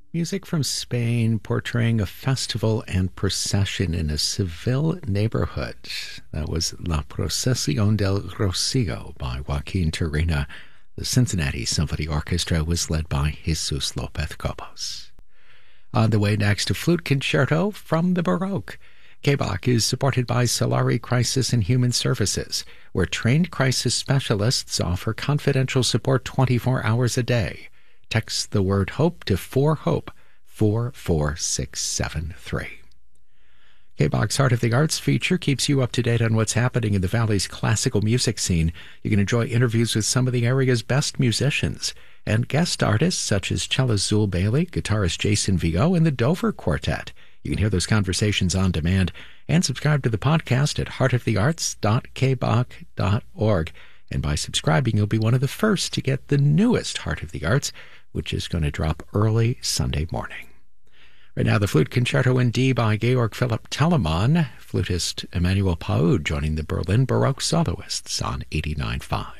Music from Spain portraying a festival and procession in a Seville neighborhood. That was La Procesión del Rocío by Joaquin Turina. The Cincinnati Symphony Orchestra was led by Jesus Lopez Cobos. On the way next, a flute concerto from the Baroque. KBOC is supported by Solari Crisis and Human Services, where trained crisis specialists offer confidential support 24 hours a day. Text the word HOPE to 4HOPE, 44673. KBOC's Heart of the Arts feature keeps you up to date on what's happening in the Valley's classical music scene. You can enjoy interviews with some of the area's best musicians and guest artists such as cellist Zul Bailey, guitarist Jason Vigo, and the Dover Quartet. You can hear those conversations on demand and subscribe to the podcast at heartofthearts.kbok.org. And by subscribing, you'll be one of the first to get the newest Heart of the Arts, which is going to drop early Sunday morning. Right now, the Flute Concerto in D by Georg Philipp Telemann, flutist Emmanuel Paud joining the Berlin Baroque Soloists on 89.5.